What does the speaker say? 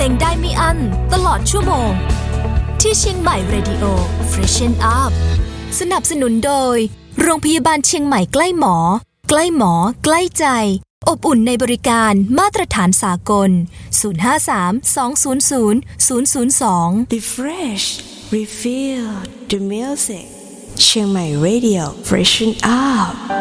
ลงได้ไม่อั้นตลอดชั่วโมงที่เชียงใหม่ Radio Freshen Up สนับสนุนโดยโรงพยาบาลเชียงใหม่ใกล้หมอใกล้หมอใกล้ใจอบอุ่นในบริการมาตรฐานสากล053-200-002 Refresh Refill the Music เชียงใหม่ Radio Freshen Up